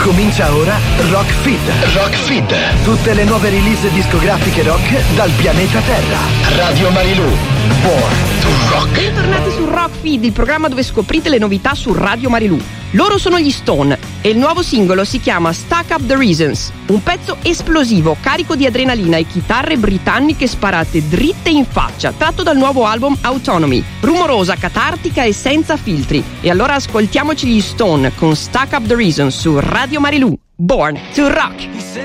Comincia ora Rock Feed. Rock Feed. Tutte le nuove release discografiche rock dal pianeta Terra. Radio Marilù. Born to Rock. Bentornati su Rock Feed, il programma dove scoprite le novità su Radio Marilù. Loro sono gli Stone e il nuovo singolo si chiama Stack Up the Reasons. Un pezzo esplosivo, carico di adrenalina e chitarre britanniche sparate dritte in faccia, tratto dal nuovo album Autonomy. Rumorosa, catartica e senza filtri. E allora ascoltiamoci gli Stone con Stack Up the Reasons su Radio Marilù. Born to Rock.